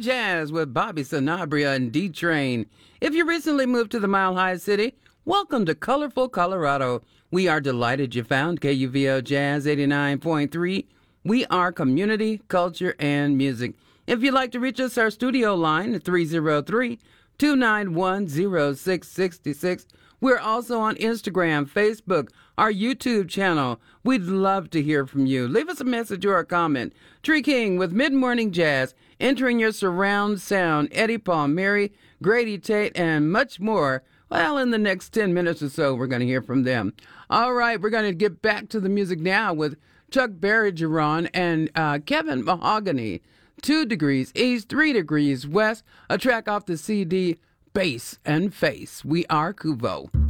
Jazz with Bobby Sanabria and D-Train. If you recently moved to the Mile High City, welcome to colorful Colorado. We are delighted you found KUVO Jazz 89.3. We are community, culture, and music. If you'd like to reach us, our studio line at 303-291-0666. We're also on Instagram, Facebook, our YouTube channel. We'd love to hear from you. Leave us a message or a comment. Tree King with Mid-Morning Jazz, entering your surround sound. Eddie Palmieri, Grady Tate, and much more. Well, in the next 10 minutes or so, we're going to hear from them. All right, we're going to get back to the music now with Chuck Bergeron and Kevin Mahogany. 2 degrees east, 3 degrees west, a track off the CD Bass and Face. We are Kuvo.